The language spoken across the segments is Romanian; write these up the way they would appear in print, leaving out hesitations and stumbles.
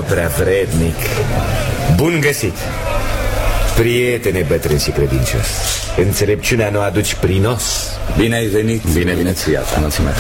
meu prea vrednic. Bun găsit, prietene bătrân și credincios. Înțelepciunea nu aduci prinos. Bine ai venit. Bine, bine ți iată. Mulțumesc.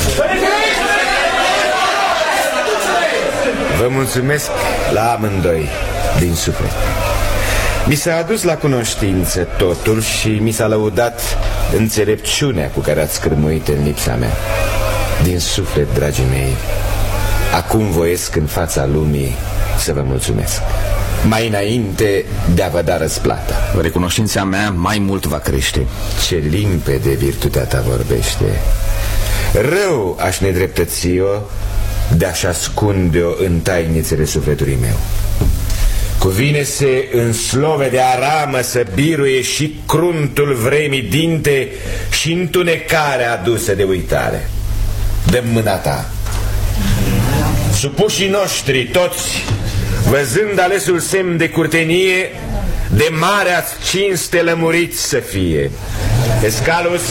Vă mulțumesc la amândoi din suflet. Mi s-a adus la cunoștință totul și mi s-a lăudat înțelepciunea cu care ați scârmuit în lipsa mea. Din suflet, dragii mei, acum voiesc în fața lumii să vă mulțumesc, mai înainte de a vă da răsplata. Recunoștința mea mai mult va crește. Ce limpede virtutea ta vorbește. Rău aș nedreptăți-o de-aș ascunde-o în tainițele sufletului meu. Cuvine-se în slove de aramă să biruie și cruntul vremii dinte și întunecarea adusă de uitare. Dă mâna ta. Supușii noștri toți, văzând alesul semn de curtenie, de marea-ți cinste lămuriți să fie. Escalus,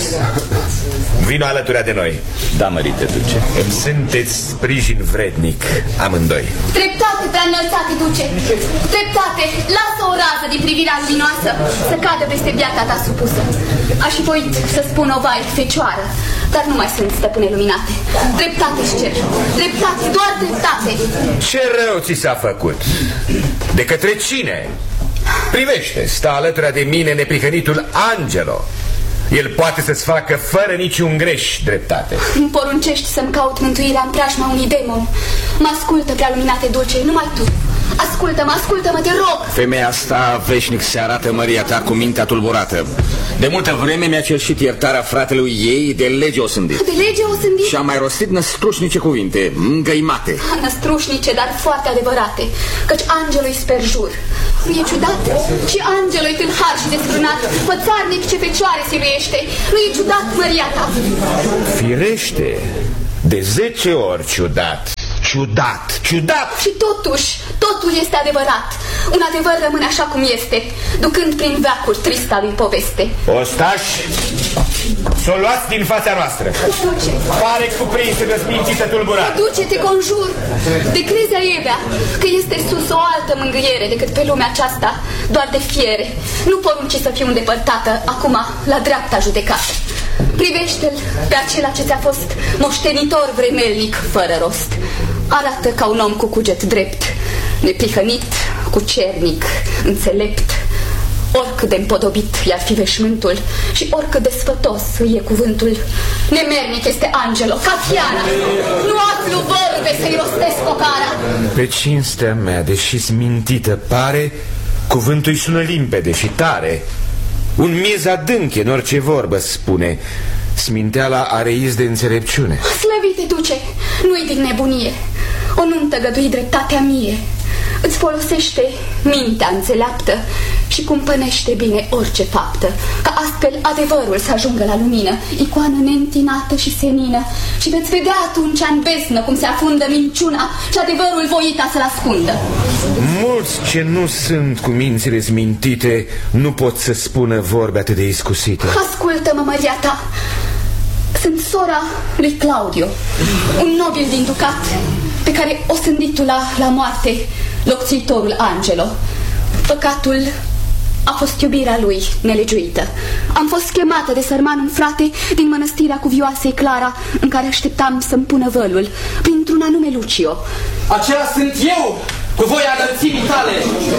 vino alături de noi. Da, mărite duce. Îmi sunteți sprijin vrednic amândoi. Dreptate, prea înălțate duce. Dreptate, lasă o rază din privirea luminoasă să cadă peste biata ta supusă. Aș fi voit să spun o vai fecioară, dar nu mai sunt stăpâne luminate. Dreptate-și cer. Dreptate, doar dreptate. Ce rău ți s-a făcut? De către cine? Privește, stă alături de mine neprihănitul Angelo. El poate să-ți facă fără niciun greș dreptate. Îmi poruncești să-mi caut mântuirea în preajma unui demon. Mă ascultă, prea luminate dulce, numai tu. Ascultă-mă, ascultă-mă, te rog. Femeia asta veșnic se arată, măria ta, cu mintea tulburată. De multă vreme mi-a cerșit iertarea fratelui ei, de lege o sândit. De lege o sândit? Și a mai rostit năstrușnice cuvinte, îngăimate. Năstrușnice, dar foarte adevărate, căci Angelul-i sperjur. Nu e ciudat? Și Angelul-i tâlhar și desfrânat, fățarnic ce fecioare siluiește. Nu e ciudat, măria ta? Firește, de 10 ori ciudat. Ciudat, ciudat! Și totuși, totul este adevărat. Un adevăr rămâne așa cum este, ducând prin veacuri trista lui poveste. Ostași, s-o luați din fața noastră. Duce. Pare cuprinsă răsmințită tulburat. Duce, te conjur, de crezea Evea, că este sus o altă mângâiere decât pe lumea aceasta, doar de fiere. Nu porunci să fiu îndepărtată acum la dreapta judecată. Privește-l pe acela ce ți-a fost moștenitor vremelnic fără rost. Arată ca un om cu cuget drept, neprihănit, cucernic, înțelept. Oricât de împodobit i-ar fi veșmântul și oricât de sfătos îi e cuvântul, nemernic este Angelo, ca Fiana. Nu aflu vorbe să-i rostesc o cara. Pe cinstea mea, deși smintită pare, cuvântul-i sună limpede și tare. Un miez adânc în orice vorbă spune. Sminteala are iz de înțelepciune. Slăvite duce, nu-i din nebunie. O nu-mi tăgădui dreptatea mie. Îți folosește mintea înțeleaptă și cumpănește bine orice faptă, ca astfel adevărul să ajungă la lumină, icoană neîntinată și senină. Și veți vedea atunci în besnă cum se afundă minciuna și adevărul voita să-l ascundă. Mulți ce nu sunt cu mințile smintite nu pot să spună vorbe atât de iscusite. Ascultă-mă, măria ta. Sunt sora lui Claudio, un nobil din ducat, pe care o sândit tu la moarte, locțitorul Angelo. Păcatul a fost iubirea lui nelegiuită. Am fost chemată de sărman un frate din mănăstirea cuvioasei Clara, în care așteptam să-mi pună vălul, printr-un anume Lucio. Acela sunt eu, cu voia înălțimii tale.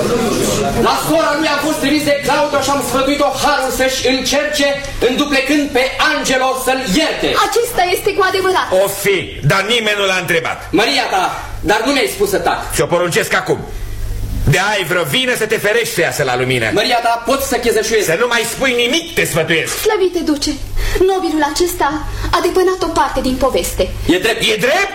La sora lui am fost trimis de Claudio și am sfătuit-o harul să-și încerce, înduplecând pe Angelo să-l ierte. Acesta este cu adevărat. O fi, dar nimeni nu l-a întrebat. Maria ta, dar nu mi-ai spus să tac. Ți-o poruncesc acum. De ai vreo vină să te ferești să iasă la lumină. Maria ta, poți să chezășuiesc. Să nu mai spui nimic, te sfătuiesc. Slăvite duce, nobilul acesta a depănat o parte din poveste. E drept. E drept?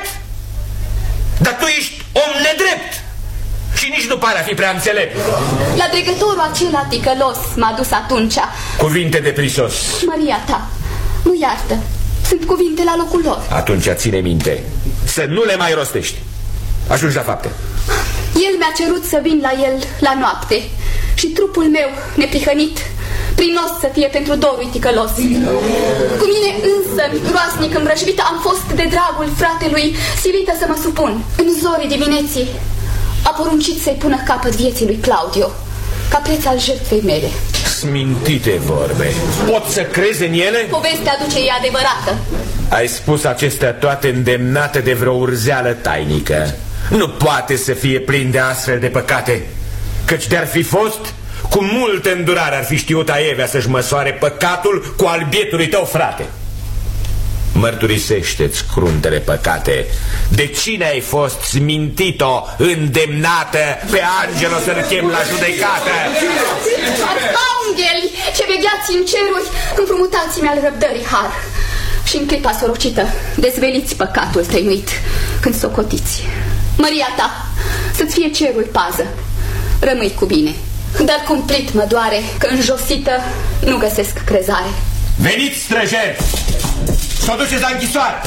Dar tu ești om nedrept și nici nu pare a fi prea înțelept. La dregătorul acela ticălos m-a dus atunci. Cuvinte de prisos. Maria ta, nu iartă. Sunt cuvinte la locul lor. Atunci ține minte să nu le mai rostești. Ajungi la fapte. El mi-a cerut să vin la el la noapte și trupul meu neprihănit prinos să fie pentru dorul ticălos. Cu mine însă, groasnic îmbrășvită, am fost de dragul fratelui silită să mă supun. În zorii dimineții a poruncit să-i pună capăt vieții lui Claudio, ca preț al jertfei mele. Smintite vorbe. Pot să crezi în ele? Povestea aduce e adevărată. Ai spus acestea toate îndemnate de vreo urzeală tainică. Nu poate să fie plin de astfel de păcate, căci de-ar fi fost, cu multă îndurare ar fi știut Aievea să-și măsoare păcatul cu al bietului tău frate. Mărturisește-ți cruntele păcate. De cine ai fost smintit-o, îndemnată pe Angelo să-l chem la judecată? Arhangeli, ce vegheați în ceruri, împrumutați-mi al răbdării har. Și în clipa sorocită dezveliți păcatul tăinuit când socotiți. Maria ta, să-ți fie cerul pază. Rămâi cu bine. Dar cumplit mă doare că înjosită nu găsesc crezare. Veniți, străjeri! S-o duceți la închisoare!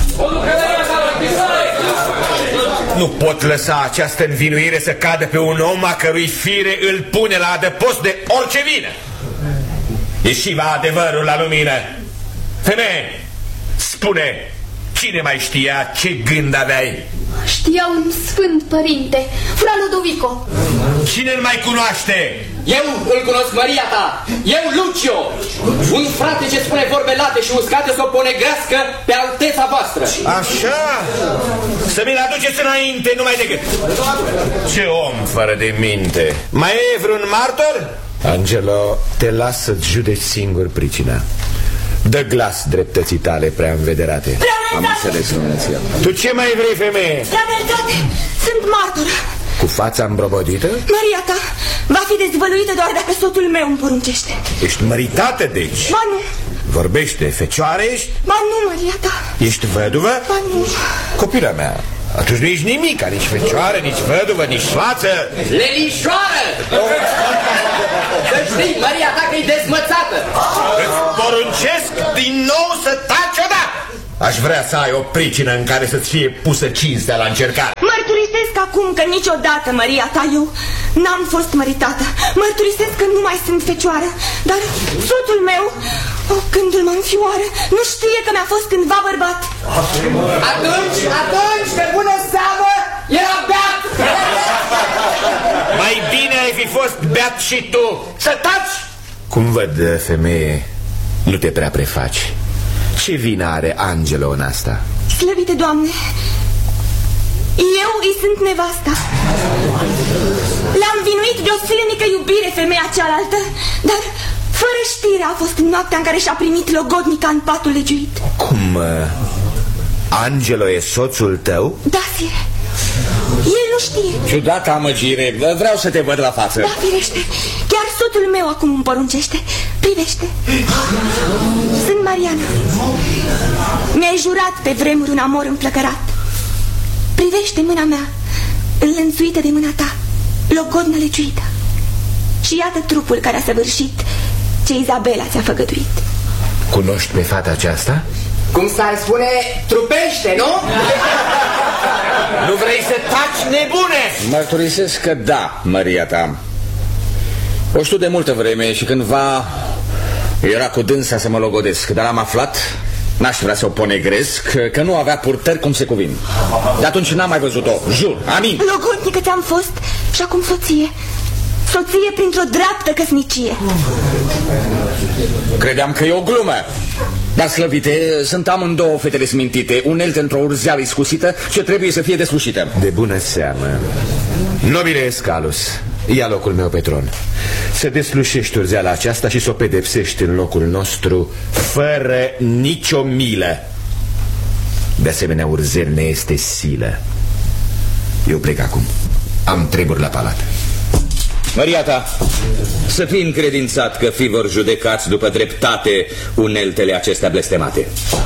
Nu pot lăsa această învinuire să cadă pe un om a cărui fire îl pune la adăpost de orice vină. Ieși-va adevărul la lumină. Femeie, spune, cine mai știa ce gând aveai? Știa un sfânt părinte, fra Lodovico. Cine îl mai cunoaște? Eu îl cunosc, Maria ta. Eu, Lucio, un frate ce spune vorbe late și uscate să o ponegrească pe alteța voastră. Așa? Să mi-l aduceți înainte, numai decât. Ce om fără de minte. Mai e vreun martor? Angelo, te las să-ți judeci singur pricina. Dă glas dreptății tale prea învederate. Am înțeles, Dumnezeu. Tu ce mai vrei, femeie? La dreptate, sunt martoră. Cu fața îmbrobodită? Maria ta va fi dezvăluită doar dacă soțul meu îmi poruncește. Ești măritată, deci? Ba nu. Vorbește, fecioară ești? Ba nu, Maria ta. Ești văduvă? Ba nu. Copila mea, atunci nu ești nimica, nici fecioară, nici văduvă, nici soață. Lelișoară! Să știi, Maria ta, că-i dezmățată. Îți poruncesc din nou să taci odată. Aș vrea să ai o pricină în care să-ți fie pusă cinstea la încercare. Mărturisesc acum că niciodată, Maria ta, eu n-am fost măritată. Mărturisesc că nu mai sunt fecioară. Dar soțul meu, când îl mă înfioară, nu știe că mi-a fost cândva bărbat. Atunci, pe bună seamă, era beat. Mai bine ai fi fost beat și tu. Să taci! Cum văd, femeie, nu te prea prefaci. Ce vină are Angelo în asta? Slăvite Doamne, eu îi sunt nevasta. L-am vinuit de o silnică iubire femeia cealaltă, dar fără știre a fost în noaptea în care și-a primit logodnica în patul legiuit. Cum? Angelo e soțul tău? Da, sire. El nu știe. Ciudată amăgire, vreau să te văd la față. Da, firește. Chiar soțul meu acum îmi poruncește. Privește. Sunt Mariana. Mi-ai jurat pe vremuri un amor înflăcărat. Privește mâna mea, înlănțuită de mâna ta, logodnă legiuită. Și iată trupul care a săvârșit ce Izabela ți-a făgăduit. Cunoști pe fata aceasta? Cum s-ar spune, trupește, nu? Nu vrei să taci, nebune? Mărturisesc că da, Maria ta. O știu de multă vreme și cândva era cu dânsa să mă logodesc, dar am aflat, n-aș vrea să o ponegresc, că nu avea purtări cum se cuvine. De atunci n-am mai văzut-o, jur, amin. Logodnică ți-am fost și acum soție. Soție printr-o dreaptă căsnicie. Credeam că e o glumă. Dar, slăvite, sunt amândouă fetele smintite, unelte într-o urzeală iscusită ce trebuie să fie deslușită. De bună seamă. Nobile Escalus, ia locul meu pe tron. Să deslușești urzeala aceasta și să o pedepsești în locul nostru fără nicio milă. De asemenea, urzel ne este silă. Eu plec acum. Am treburi la palat. Maria ta, să fii încredințat că fi vor judecați după dreptate uneltele acestea blestemate.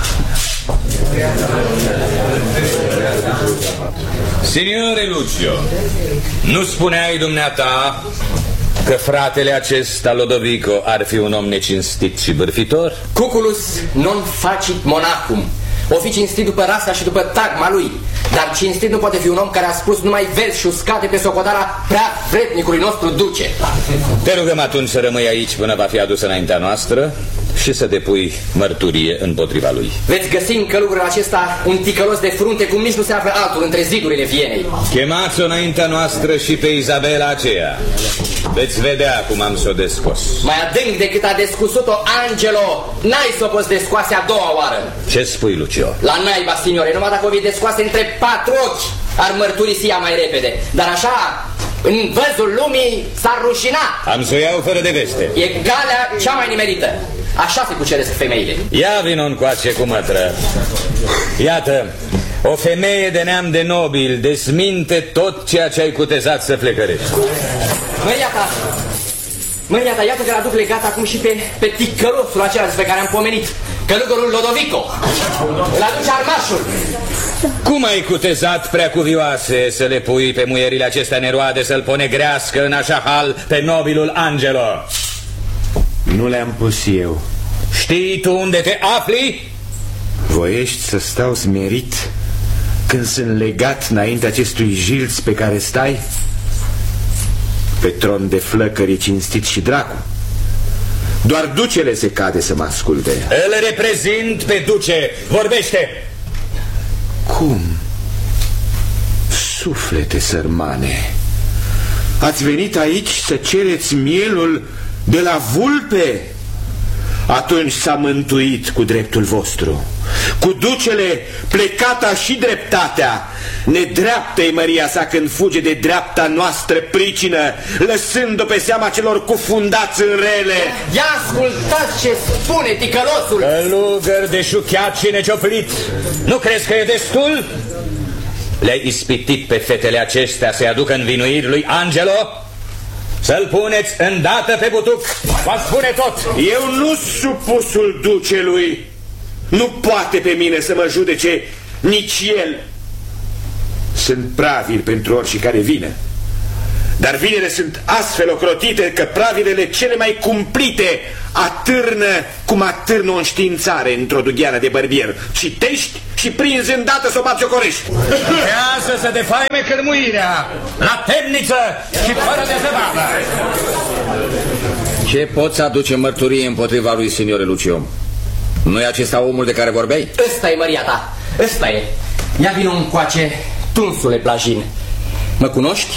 Signore Lucio, nu spuneai dumneata că fratele acesta, Lodovico, ar fi un om necinstit și bârfitor? Cuculus non facit monachum. O fi cinstit după rasa și după tagma lui. Dar cinstit nu poate fi un om care a spus numai verzi și uscate pe socotala prea vrednicului nostru duce. Te rugăm atunci să rămâi aici până va fi adus înaintea noastră și să depui mărturie împotriva lui. Veți găsi în călugărul acesta un ticălos de frunte cum nici nu se află altul între zidurile Vienei. Chemați-o înaintea noastră și pe Izabela aceea. Veți vedea cum am să o descos. Mai adânc decât a descusut-o Angelo, n-ai să o poți descoase a doua oară. Ce spui, Lucio? La naiba, signore, numai dacă o vei descoase între 4 ochi, ar mărturisi ea mai repede. Dar așa, în văzul lumii, s-ar rușina. Am să o iau fără de veste. E calea cea mai nimerită. Așa se cuceresc femeile. Ia vino încoace cu mătră. Iată, o femeie de neam de nobil desminte tot ceea ce ai cutezat să flecărești. Măriata, iată că l-aduc legat acum și pe ticălosul acela despre care am pomenit, călugărul Lodovico. Îl aduce armașul. Cum ai cutezat, preacuvioase, să le pui pe muierile acestea neroade să-l ponegrească în așa hal pe nobilul Angelo? Nu le-am pus eu. Știi tu unde te afli? Voiești să stau smerit când sunt legat înainte acestui jilț pe care stai? Pe tron de flăcări cinstit și dracu. Doar ducele se cade să mă asculte. Îl reprezint pe duce. Vorbește. Cum? Suflete sărmane, ați venit aici să cereți mielul de la vulpe? Atunci s-a mântuit cu dreptul vostru. Cu ducele plecata și dreptatea. Nedreaptă-i măria sa când fuge de dreapta noastră pricină, lăsând-o pe seama celor cufundați în rele. Ia ascultați ce spune ticălosul. Călugăr de șuchiat și necioplit, nu crezi că e destul? Le-ai ispitit pe fetele acestea să-i aducă învinuiri lui Angelo? Să-l puneți îndată pe butuc. Va spune tot. Eu nu supusul ducelui. Nu poate pe mine să mă judece nici el. Sunt pravili pentru oricare vine. Dar vinele sunt astfel ocrotite că pravilele cele mai cumplite atârnă cum atârnă o înștiințare într-o dugheană de bărbier. Citești și prinzi îndată să o batjocorești. Trează să defaime cărmuirea la temniță și fără de zăbavă. Ce poți aduce mărturie împotriva lui, signore Lucio? Nu-i acesta omul de care vorbeai? Ăsta e, măria ta, ăsta e. Ia vino încoace, tunsule Plajin. Mă cunoști?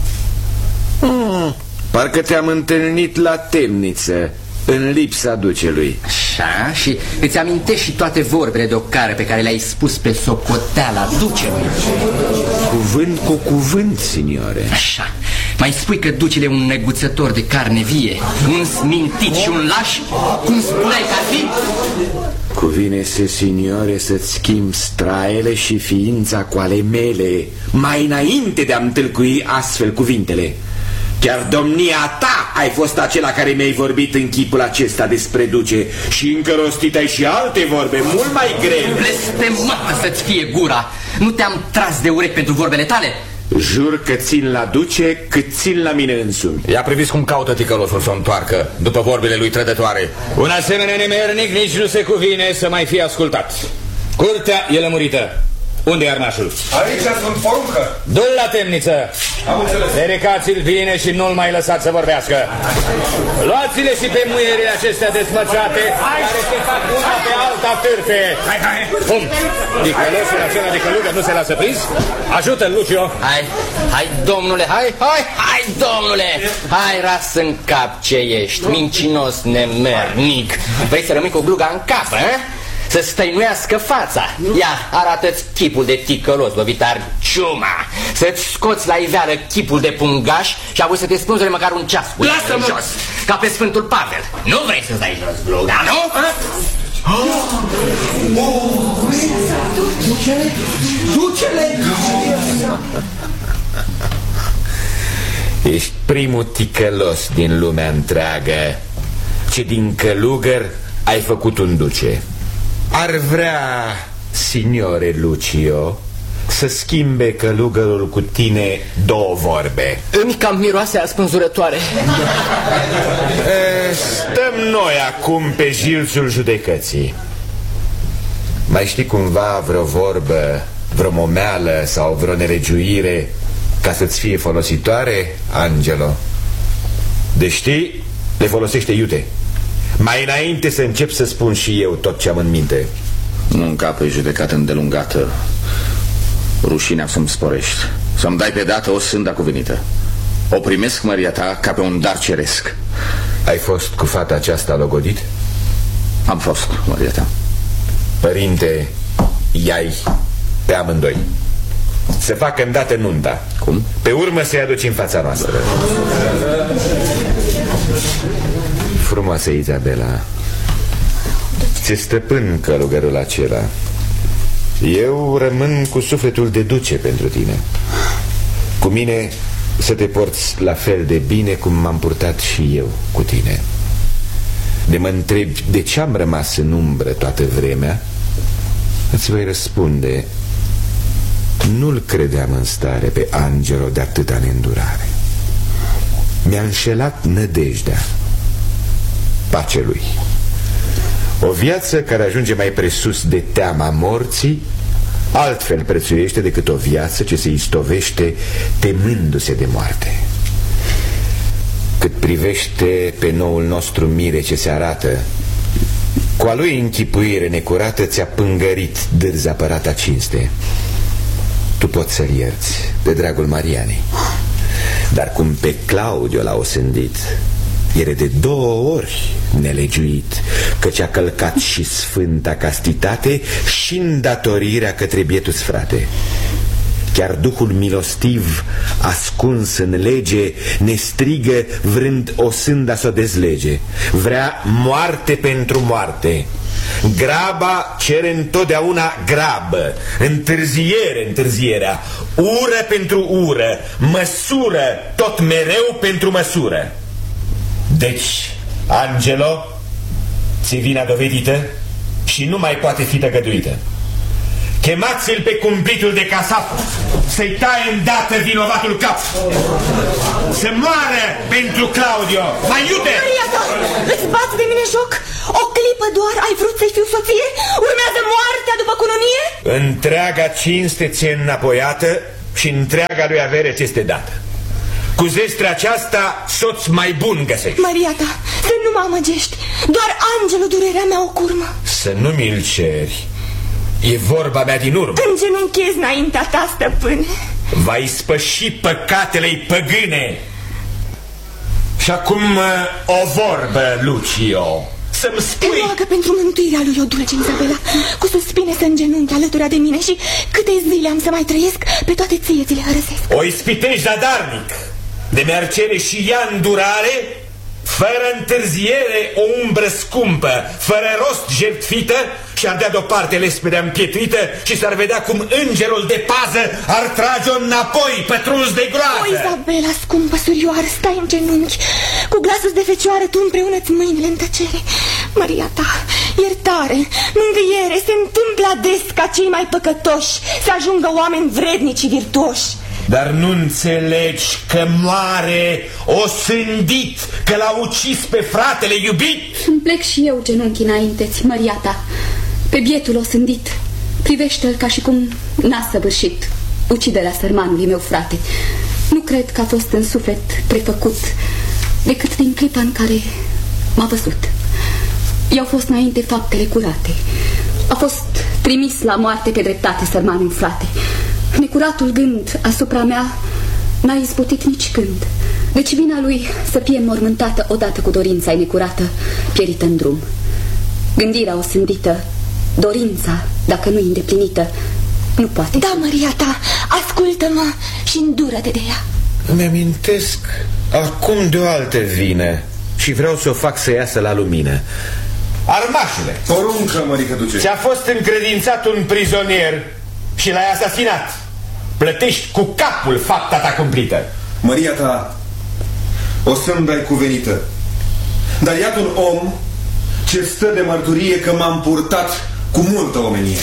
Parcă te-am întâlnit la temniță, în lipsa ducelui. Așa, și îți amintești și toate vorbele de ocară pe care le-ai spus pe socoteala ducelui. Cuvânt cu cuvânt, signore. Așa, mai spui că ducele e un neguțător de carne vie, un smintit și un laș, cum spuneai că ar fi? Cuvine-se, signore, să-ți schimbi straele și ființa cu ale mele, mai înainte de a-mi tâlcui astfel cuvintele. Chiar domnia ta ai fost acela care mi-ai vorbit în chipul acesta despre duce și încă rostit ai și alte vorbe mult mai grele. Blestemată să-ți fie gura! Nu te-am tras de urechi pentru vorbele tale? Jur că țin la duce cât țin la mine însumi. Ia priviți cum caută ticălosul să o întoarcă după vorbile lui trădătoare. Un asemenea nemernic nici nu se cuvine să mai fie ascultat. Curtea e lămurită. Unde e armașul? Aici sunt poruncă. Du-l la temniță. Am înțeles. Dericați-l bine și nu-l mai lăsați să vorbească. Luați-le și pe muierile acestea desmățate, care se fac una pe alta târfe. Cum? Ticălosul acela de călugăr nu se lasă prins? Ajută-l, Lucio. Hai, domnule, hai, domnule. Hai, ras în cap ce ești, mincinos nemernic. Vrei să rămâi cu gluga în cap, să stăinuiască fața. Ia, arată-ți chipul de ticălos, lovitar ciuma. Să-ți scoți la iveală chipul de pungaș și apoi să te spânzure măcar un ceas cu jos, ca pe Sfântul Pavel. Nu vrei să-ți dai jos gluga, nu? Ducele! Ești primul ticălos din lumea întreagă ce din călugăr ai făcut un duce. Ar vrea, signore Lucio, să schimbe călugărul cu tine două vorbe. Îmi cam miroase a spânzurătoare. Stăm noi acum pe jilțul judecății. Mai știi cumva vreo vorbă, vreo momeală sau vreo nelegiuire ca să-ți fie folositoare, Angelo? De știi, le folosește iute. Mai înainte să încep să spun și eu tot ce am în minte. Nu încape judecată îndelungată. Rușinea să-mi sporești. Să-mi dai pe dată o sânda cuvenită. O primesc, măria ta, ca pe un dar ceresc. Ai fost cu fata aceasta logodit? Am fost, măria ta. Părinte, i-ai pe amândoi. Să facă îndată nunta. Cum? Pe urmă să-i aduci în fața noastră. Frumoasă Izabela, ți-e stăpân călugărul acela. Eu rămân cu sufletul de duce pentru tine. Cu mine să te porți la fel de bine cum m-am purtat și eu cu tine. De mă întrebi de ce am rămas în umbră toată vremea, îți voi răspunde: nu-l credeam în stare pe Angelo de atâta neîndurare. Mi-a înșelat nădejdea. Pace lui. O viață care ajunge mai presus de teama morții altfel prețuiește decât o viață ce se istovește temându-se de moarte. Cât privește pe noul nostru mire ce se arată, cu a lui închipuire necurată ți-a pângărit dârzapărata cinste. Tu poți să-l ierți de dragul Marianei, dar cum pe Claudio l-a osândit, era de 2 ori nelegiuit, căci a călcat și sfânta castitate și îndatorirea către bietus frate. Chiar Duhul milostiv, ascuns în lege, ne strigă vrând osânda să o dezlege. Vrea moarte pentru moarte. Graba cere întotdeauna grabă, întârziere întârzierea, ură pentru ură, măsură tot mereu pentru măsură. Deci, Angelo, ți-e vina dovedită și nu mai poate fi tăgăduită. Chemați-l pe cumplitul de casap, să-i taie îndată vinovatul cap. Să moară pentru Claudio. Mai iute! Maria ta, îți bați de mine joc? O clipă doar ai vrut să-i fiu soție? Urmează moartea după cununie? Întreaga cinste ți-e înapoiată și întreaga lui avere ți-este dată. Cu zestrea aceasta soț mai bun găsești. Maria ta, să nu mă amăgești. Doar Angelo durerea mea o curmă. Să nu mi-l ceri. E vorba mea din urmă. Îngenunchez înaintea ta, stăpâne. Va-i spăși păcatele-i păgâne. Și acum o vorbă, Lucio. Să-mi spui... Roagă pentru mântuirea lui o dulce Izabela, cu suspine să îngenunchi alătura de mine și câte zile am să mai trăiesc, pe toate ție ți le hărăsesc. O ispitești zadarnic, de mi-ar cere și ea îndurare, fără întârziere o umbră scumpă, fără rost jertfită, și ar dea deoparte lespedea împietrită și s-ar vedea cum îngerul de pază ar trage-o înapoi, pătruns de groază. O, Izabela, scumpă surioară, stai în genunchi. Cu glasul de fecioară tu împreună-ți mâinile în tăcere. Maria ta, iertare, mângâiere, se întâmplă ades ca cei mai păcătoși să ajungă oameni vrednici și virtuoși. Dar nu înțelegi că moare osândit, că l-a ucis pe fratele iubit? Îmi plec și eu genunchi înainte-ți, Maria ta. Pe bietul osândit, privește-l ca și cum n-a săvârșit uciderea sărmanului meu frate. Nu cred că a fost în suflet prefăcut, decât din clipa în care m-a văzut. I-au fost înainte faptele curate. A fost trimis la moarte pe dreptate sărmanul frate. Necuratul gând asupra mea n-a izbutit nici când. Deci vina lui să fie înmormântată odată cu dorința necurată, pierită în drum. Gândirea osândită, dorința, dacă nu îndeplinită, nu poate. Da, Maria ta, ascultă-mă și îndură-te de ea. Îmi amintesc acum de o altă vină și vreau să o fac să iasă la lumină. Armașule, poruncă, mărică duce. ți-a fost încredințat un prizonier și l-ai asasinat. Plătești cu capul fapta ta cumplită. Maria ta, o sâmbra-i cuvenită. Dar iată un om ce stă de mărturie că m-am purtat cu multă omenie.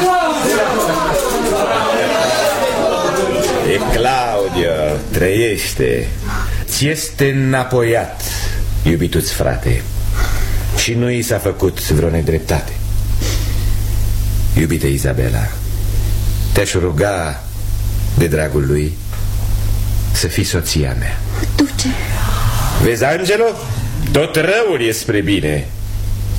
E Claudio, trăiește. Ți este înapoiat, iubituți frate, și nu i s-a făcut vreo nedreptate. Iubite Izabela, te-aș ruga de dragul lui să fii soția mea. Duce. Vezi, Angelo? Tot răul e spre bine.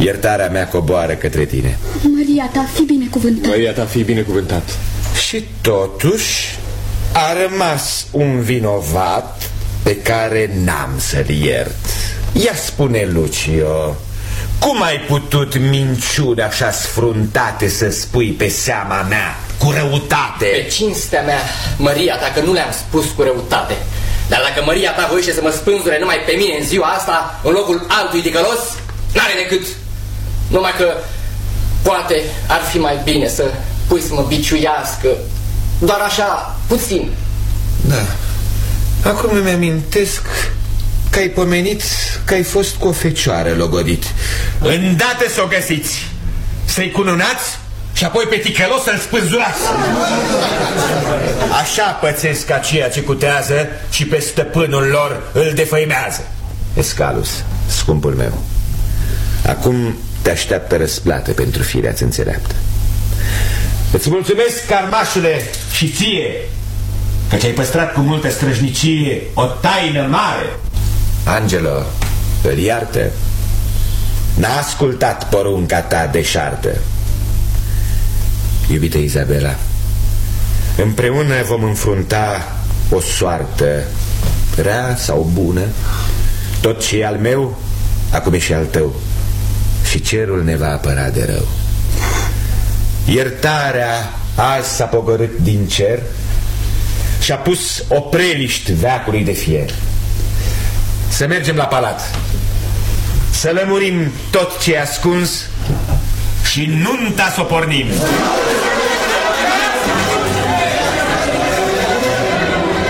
Iertarea mea coboară către tine. Maria ta, fi binecuvântat. Maria ta, fi binecuvântat. Și totuși a rămas un vinovat pe care n-am să-l iert. Ia spune, Lucio, cum ai putut minciuni așa sfruntate să spui pe seama mea cu răutate? Pe cinstea mea, Maria ta, că nu le-am spus cu răutate. Dar dacă Maria ta voiește să mă spânzure numai pe mine în ziua asta, în locul altui ticălos, n-are decât. Numai că poate ar fi mai bine să pui să mă biciuiască, doar așa, puțin. Da. Acum îmi amintesc că ai pomenit că ai fost cu o fecioară logodit. Îndată s-o găsiți, să-i cununați și apoi pe ticălos să-l spânzurați. Așa pățesc aceia ce cutează și pe stăpânul lor îl defăimează. Escalus, scumpul meu, acum te așteaptă răsplată pentru firea-ți înțeleaptă. Îți mulțumesc, carmașule, și ție, căci ai păstrat cu multă străjnicie o taină mare. Angelo, îl iartă. N-a ascultat porunca ta deșartă. Iubite Izabela, împreună vom înfrunta o soartă, rea sau bună. Tot ce e al meu, acum e și al tău, și cerul ne va apăra de rău. Iertarea azi s-a pogorât din cer și a pus opreliști veacului de fier. Să mergem la palat, să lămurim tot ce e ascuns și nunta s-o pornim.